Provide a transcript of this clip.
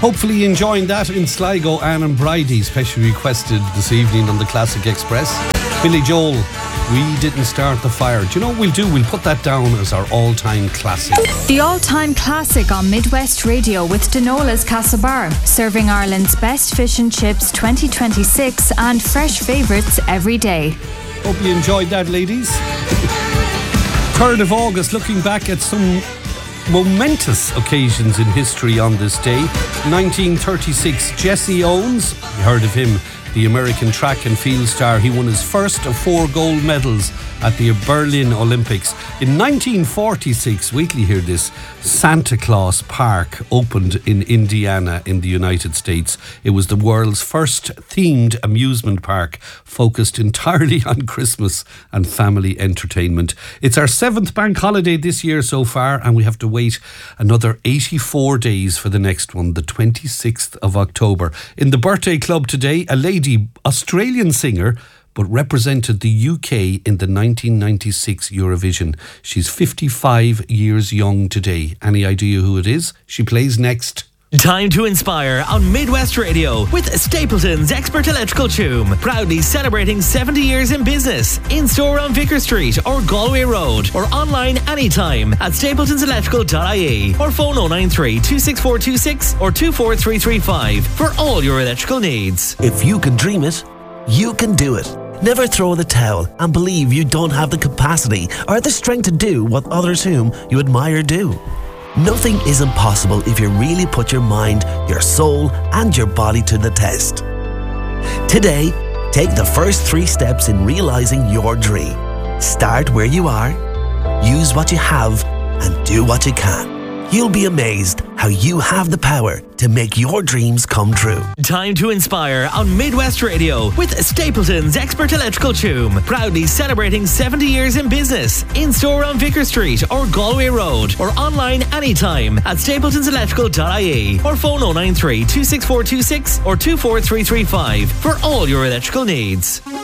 Hopefully enjoying that in Sligo. Anne and Bridie, specially requested this evening on the Classic Express. Billy Joel, We Didn't Start the Fire. Do you know what we'll do? We'll put that down as our all-time classic. The all-time classic on Midwest Radio with Denola's Castlebar, serving Ireland's best fish and chips 2026 and fresh favourites every day. Hope you enjoyed that, ladies. 3rd of August, looking back at some momentous occasions in history on this day. 1936, Jesse Owens, you heard of him, the American track and field star. He won his first of 4 gold medals at the Berlin Olympics. In 1946, wait till you hear this, Santa Claus Park opened in Indiana in the United States. It was the world's first themed amusement park focused entirely on Christmas and family entertainment. It's our 7th bank holiday this year so far, and we have to wait another 84 days for the next one, the 26th of October. In the birthday club today, a lady, Australian singer, but represented the UK in the 1996 Eurovision. She's 55 years young today. Any idea who it is? She plays next. Time to inspire on Midwest Radio with Stapleton's Expert Electrical Choom. Proudly celebrating 70 years in business. In store on Vicar Street or Galway Road, or online anytime at stapletonselectrical.ie, or phone 093 26426 or 24335 for all your electrical needs. If you can dream it, you can do it. Never throw in the towel and believe you don't have the capacity or the strength to do what others whom you admire do. Nothing is impossible if you really put your mind, your soul and your body to the test. Today, take the first 3 steps in realising your dream. Start where you are, use what you have and do what you can. You'll be amazed how you have the power to make your dreams come true. Time to inspire on Midwest Radio with Stapleton's Expert Electrical Choom. Proudly celebrating 70 years in business. In store on Vicar Street or Galway Road, or online anytime at stapletonselectrical.ie, or phone 093 26426 or 24335 for all your electrical needs.